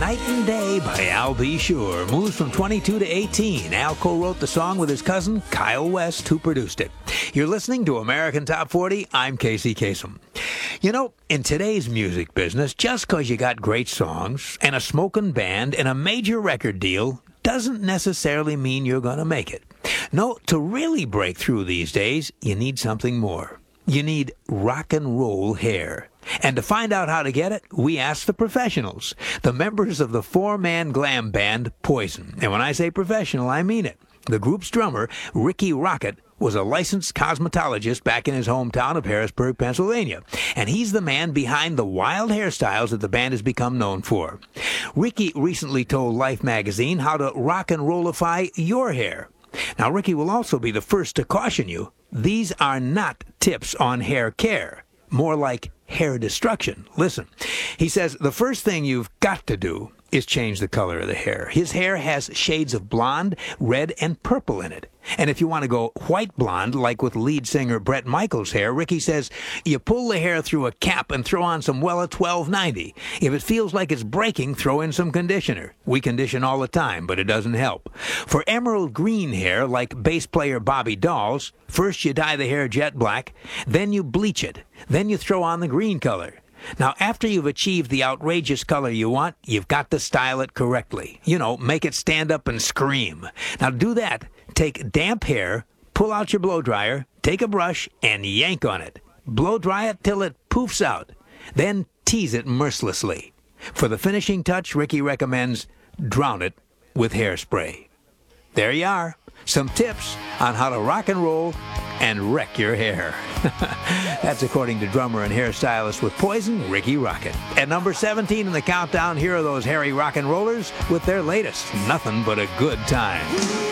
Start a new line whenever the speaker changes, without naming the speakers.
Night and Day by Al B. Sure moves from 22 to 18. Al co-wrote the song with his cousin, Kyle West, who produced it. You're listening to American Top 40. I'm Casey Kasem. You know, in today's music business, just because you got great songs and a smoking band and a major record deal doesn't necessarily mean you're going to make it. No, to really break through these days, you need something more. You need rock and roll hair. And to find out how to get it, we asked the professionals, the members of the four-man glam band Poison. And when I say professional, I mean it. The group's drummer, Ricky Rocket, was a licensed cosmetologist back in his hometown of Harrisburg, Pennsylvania. And he's the man behind the wild hairstyles that the band has become known for. Ricky recently told Life magazine how to rock and rollify your hair. Now, Ricky will also be the first to caution you, these are not tips on hair care, more like hair destruction. Listen, he says the first thing you've got to do is change the color of the hair. His hair has shades of blonde, red, and purple in it. And if you want to go white blonde, like with lead singer Bret Michaels' hair, Ricky says you pull the hair through a cap and throw on some Wella 1290. If it feels like it's breaking, throw in some conditioner. We condition all the time, but it doesn't help. For emerald green hair, like bass player Bobby Dall's, first you dye the hair jet black, then you bleach it, then you throw on the green color. Now, after you've achieved the outrageous color you want, you've got to style it correctly. You know, make it stand up and scream. Now, to do that, take damp hair, pull out your blow dryer, take a brush, and yank on it. Blow dry it till it poofs out. Then tease it mercilessly. For the finishing touch, Ricky recommends drown it with hairspray. There you are. Some tips on how to rock and roll and wreck your hair. That's according to drummer and hairstylist with Poison, Ricky Rocket. At number 17 in the countdown, here are those hairy rock and rollers with their latest, Nothing But a Good Time.